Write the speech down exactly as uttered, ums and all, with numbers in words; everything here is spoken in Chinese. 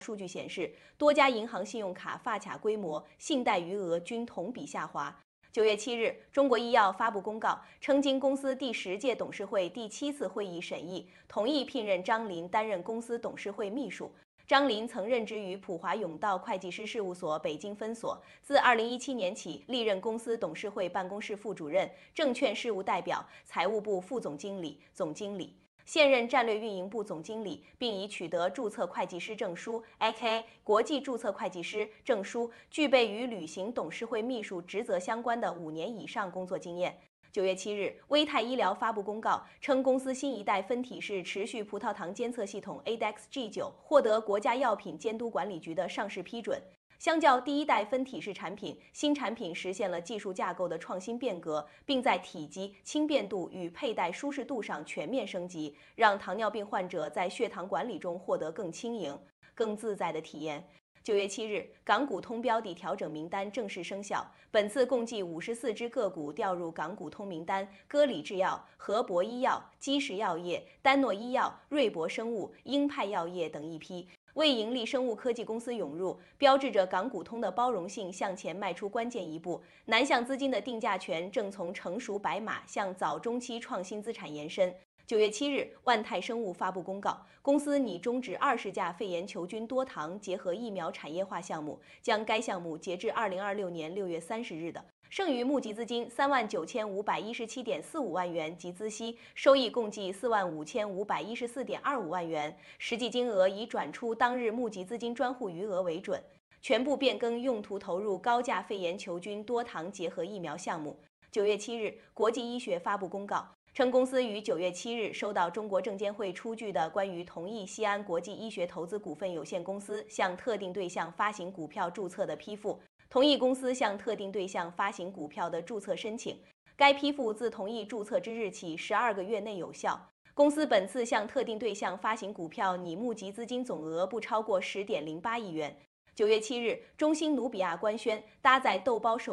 数据显示，多家银行信用卡发卡规模、信贷余额均同比下滑。九月七日，中国医药发布公告称，经公司第十届董事会第七次会议审议，同意聘任张林担任公司董事会秘书。张林曾任职于普华永道会计师事务所北京分所，自二零一七年起历任公司董事会办公室副主任、证券事务代表、财务部副总经理、总经理。现任战略运营部总经理，并已取得注册会计师证书 （A K A 国际注册会计师证书），具备与履行董事会秘书职责相关的五年以上工作经验。九月七日，威泰医疗发布公告称，公司新一代分体式持续葡萄糖监测系统 A D E X G 九获得国家药品监督管理局的上市批准。相较第一代分体式产品，新产品实现了技术架构的创新变革，并在体积、轻便度与佩戴舒适度上全面升级，让糖尿病患者在血糖管理中获得更轻盈、更自在的体验。九月七日，港股通标的调整名单正式生效，本次共计五十四只个股调入港股通名单，歌里制药、和博医药、基石药业、丹诺医药、瑞博生物、英派药业等一批。为盈利生物科技公司涌入，标志着港股通的包容性向前迈出关键一步。南向资金的定价权正从成熟白马向早中期创新资产延伸。九月七日，万泰生物发布公告，公司拟终止二十价肺炎球菌多糖结合疫苗产业化项目，将该项目截至二零二六年六月三十日的剩余募集资金三万九千五百一十七点四五万元及孳息，收益共计四万五千五百一十四点二五万元，实际金额以转出当日募集资金专户余额为准，全部变更用途投入高价肺炎球菌多糖结合疫苗项目。九月七日，国际医学发布公告称，公司于九月七日收到中国证监会出具的关于同意西安国际医学投资股份有限公司向特定对象发行股票注册的批复，同意公司向特定对象发行股票的注册申请。该批复自同意注册之日起十二个月内有效。公司本次向特定对象发行股票拟募集资金总额不超过十点零八亿元。九月七日，中兴努比亚官宣搭载豆包手